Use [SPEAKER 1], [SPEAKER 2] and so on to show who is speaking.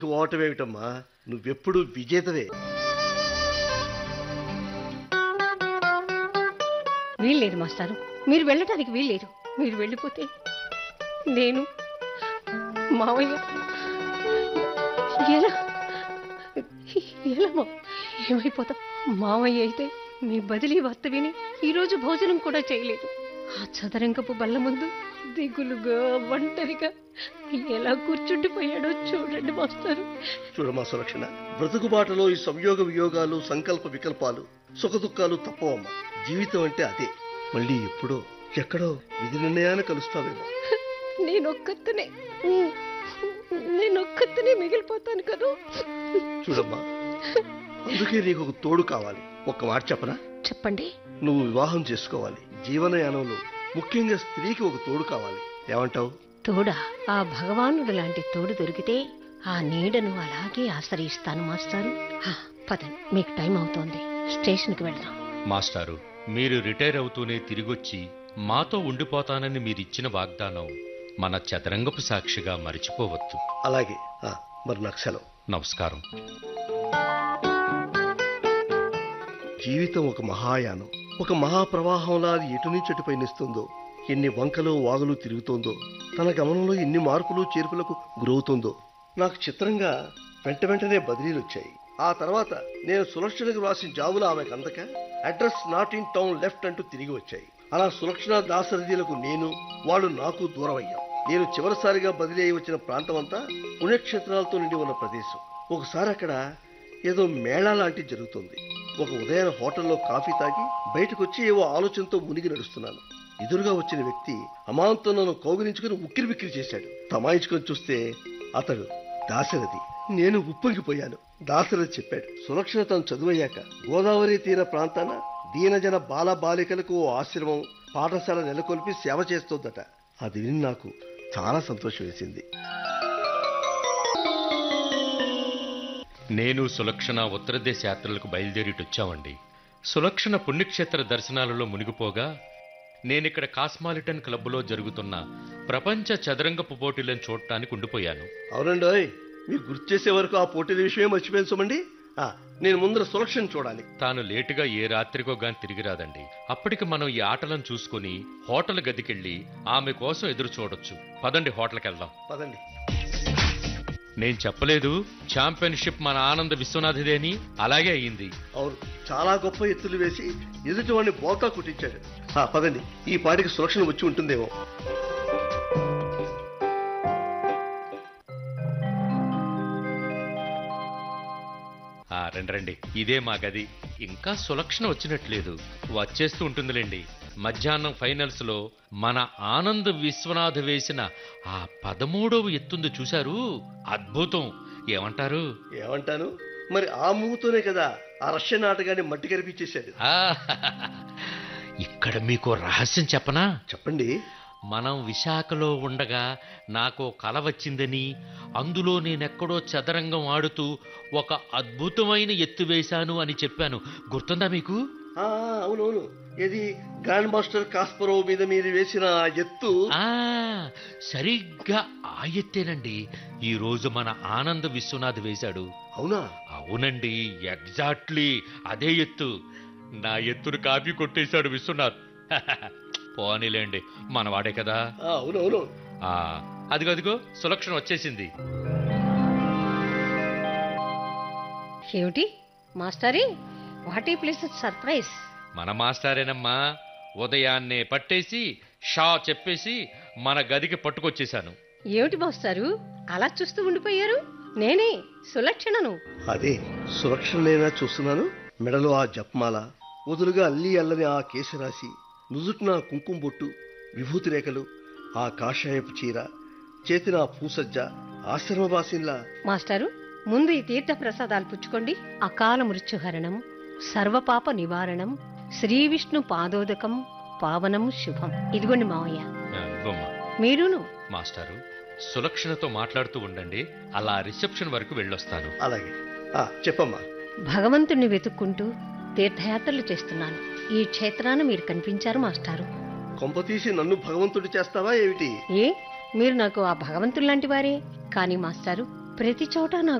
[SPEAKER 1] ఓటమేమిటమ్మా, నువ్వెప్పుడు విజేతవే.
[SPEAKER 2] వీల్లేదు మాస్టారు, మీరు వెళ్ళటానికి వీల్లేదు. మీరు వెళ్ళిపోతే నేను మావయ్య ఎలా ఎలా ఏమైపోతాం? మావయ్య అయితే మీ బదిలీ వార్త విని ఈరోజు భోజనం కూడా చేయలేదు. ఆ చదరంగపు బల్ల ముందు దిగులుగా ఒంటరిగా ఎలా కూర్చుండిపోయాడో చూడండి మాస్టారు.
[SPEAKER 1] చూడమ్మా సులక్షణ, బ్రతుకుబాటలో ఈ సంయోగ వియోగాలు, సంకల్ప వికల్పాలు, సుఖదుఖాలు తప్పవమ్మా. జీవితం అంటే అదే. మళ్ళీ ఎప్పుడో ఎక్కడో విధి నిర్ణయాన్ని కలుస్తావేమో.
[SPEAKER 2] నేనొక్కతనే మిగిలిపోతాను కదా.
[SPEAKER 1] చూడమ్మా, అందుకే నీకు ఒక తోడు కావాలి. ఒక్క మాట చెప్పనా?
[SPEAKER 2] చెప్పండి.
[SPEAKER 1] నువ్వు వివాహం చేసుకోవాలి. జీవనయానంలో ముఖ్యంగా స్త్రీకి ఒక తోడు కావాలి. ఏమంటావు?
[SPEAKER 2] తోడా? ఆ భగవానుడు లాంటి తోడు దొరికితే ఆ నీడను అలాగే ఆశ్రయిస్తాను మాస్టారు. పదండి, మీకు టైం అవుతోంది. స్టేషన్కి వెళ్దాం.
[SPEAKER 3] మాస్టారు, మీరు రిటైర్ అవుతూనే తిరిగొచ్చి మాతో ఉండిపోతానని మీరిచ్చిన వాగ్దానం మన చదరంగపు సాక్షిగా మరిచిపోవద్దు.
[SPEAKER 1] అలాగే. మరి నాకు సెలవు.
[SPEAKER 3] నమస్కారం.
[SPEAKER 1] జీవితం ఒక మహాయానం, ఒక మహాప్రవాహంలా అది ఎటు నుంచి అటు పయనిస్తుందో, ఎన్ని వంకలు వాగులు తిరుగుతోందో, తన గమనంలో ఎన్ని మార్పులు చేర్పులకు గురవుతుందో. నాకు చిత్రంగా వెంటనే బదిలీలు వచ్చాయి. ఆ తర్వాత నేను సులక్షణకు రాసిన జాబులు ఆమెకు అందక address not in town left అంటూ తిరిగి వచ్చాయి. అలా సులక్షణ దాసరథీలకు నేను, వాళ్ళు నాకు దూరం అయ్యాం. నేను చివరిసారిగా బదిలీ అయి వచ్చిన ప్రాంతం అంతా పుణ్యక్షేత్రాలతో నిండి ఉన్న ప్రదేశం. ఒకసారి అక్కడ ఏదో మేళా లాంటి జరుగుతుంది. ఒక ఉదయం హోటల్లో కాఫీ తాగి బయటకొచ్చి ఏవో ఆలోచనతో మునిగి నడుస్తున్నాను. ఎదురుగా వచ్చిన వ్యక్తి అమాంతం నన్ను కౌగిలించుకుని ఉక్కిరి బిక్కిరి చేశాడు. తమాయించుకొని చూస్తే అతడు దాశరథి. నేను ఉప్పొంగిపోయాను. దాశరథి చెప్పాడు, సులక్షణ తను చదువయ్యాక గోదావరి తీర ప్రాంతాన దీనజన బాల బాలికలకు ఓ ఆశ్రమం, పాఠశాల నెలకొల్పి సేవ చేస్తోందట. అది విని నాకు చాలా సంతోషం వేసింది.
[SPEAKER 3] నేను సులక్షణ ఉత్తర దేశ యాత్రలకు బయలుదేరిటొచ్చామండి. సులక్షణ పుణ్యక్షేత్ర దర్శనాలలో మునిగిపోగా నేనిక్కడ కాస్మాలిటన్ క్లబ్లో జరుగుతున్న ప్రపంచ చదరంగపు పోటీలను చూడటానికి ఉండిపోయాను.
[SPEAKER 1] అవునండోయ్, మీకు గుర్తు చేసే వరకు ఆ పోటీల విషయమే మర్చిపోయాను చూడండి. నేను ముందర సులక్షణ చూడాలి.
[SPEAKER 3] తాను లేటుగా ఏ రాత్రికో గాని తిరిగి రాదండి. అప్పటికి మనం ఈ ఆటలను చూసుకుని హోటల్ గదికెళ్ళి ఆమె కోసం ఎదురు చూడొచ్చు. పదండి, హోటల్కి వెళ్దాం.
[SPEAKER 1] పదండి.
[SPEAKER 3] నేను చెప్పలేదు ఛాంపియన్షిప్ మన ఆనంద విశ్వనాథదే అని? అలాగే అయ్యింది.
[SPEAKER 1] అవును, చాలా గొప్ప ఎత్తులు వేసి ఎదుటి వాడిని బోకా కుట్టించాడు. పదండి, ఈ పాటికి సులక్షణ వచ్చి ఉంటుందేమో.
[SPEAKER 3] రండి, ఇదే మా గది. ఇంకా సులక్షణ వచ్చినట్లేదు. వచ్చేస్తూ ఉంటుందిలేండి. మధ్యాహ్నం ఫైనల్స్ లో మన ఆనంద్ విశ్వనాథ్ వేసిన ఆ 13వ ఎత్తుంది చూశారు? అద్భుతం. ఏమంటారు?
[SPEAKER 1] ఏమంటాను మరి, ఆ మూతోనే కదా ఆ రష్యన్ ఆటగాన్ని మట్టి కనిపించేశాడు.
[SPEAKER 3] ఇక్కడ మీకు రహస్యం చెప్పనా?
[SPEAKER 1] చెప్పండి.
[SPEAKER 3] మనం విశాఖలో ఉండగా నాకు కల వచ్చిందని, అందులో నేనెక్కడో చదరంగం ఆడుతూ ఒక అద్భుతమైన ఎత్తు వేశాను అని చెప్పాను. గుర్తుందా మీకు?
[SPEAKER 1] అవునవును. ఏది గ్రాండ్ మాస్టర్ కాస్పరోవ్ మీద మీరు వేసిన ఎత్తు?
[SPEAKER 3] సరిగ్గా ఆ ఎత్తేనండి ఈ రోజు మన ఆనంద్ విశ్వనాథ్ వేశాడు.
[SPEAKER 1] అవునా?
[SPEAKER 3] అవునండి, ఎగ్జాక్ట్లీ అదే ఎత్తు. నా ఎత్తును కాపీ కొట్టేశాడు విశ్వనాథ్. పోనీలేండి, మనవాడే కదా.
[SPEAKER 1] అవునవును.
[SPEAKER 3] అదిగో సులక్షణ వచ్చేసింది.
[SPEAKER 2] ఏమిటి mastery, what a place surprise.
[SPEAKER 3] మన మాస్టారేనమ్మా. ఉదయాన్నే పట్టేసి షా చెప్పేసి మన గదికి పట్టుకొచ్చేశాను.
[SPEAKER 2] ఏమిటి మాస్టారు అలా చూస్తూ ఉండిపోయారు? నేనే సులక్షణను.
[SPEAKER 1] అదే సులక్షణనేనా చూస్తున్నాను. మెడలో ఆ జపమాల, వదులుగా అల్లి అల్లని ఆ కేశరాశి, నుదుటిన కుంకుమ బొట్టు, విభూతి రేఖలు, ఆ కాషాయపు చీర, చేతిన పూసజ్జ, ఆశ్రమవాసిన్లా.
[SPEAKER 2] మాస్టారు, ముందు ఈ తీర్థ ప్రసాదాలు పుచ్చుకోండి. అకాల మృత్యుహరణం, సర్వపాప నివారణం, శ్రీ విష్ణు పాదోదకం, పావనం శుభం. ఇదిగోండి మావయ్య. మీరును.
[SPEAKER 3] మాస్టారు, సులక్షణతో మాట్లాడుతూ ఉండండి. అలా రిసెప్షన్ వరకు వెళ్ళొస్తాను.
[SPEAKER 1] అలాగే. చెప్పమ్మా.
[SPEAKER 2] భగవంతుణ్ణి వెతుక్కుంటూ తీర్థయాత్రలు చేస్తున్నాను. ఈ క్షేత్రాన్ని మీరు కనిపించారు మాస్టారు.
[SPEAKER 1] కొంపతీసి నన్ను భగవంతుడు చేస్తావా ఏమిటి?
[SPEAKER 2] మీరు నాకు ఆ భగవంతుడు లాంటి వారే. కానీ మాస్టారు, ప్రతి చోట నా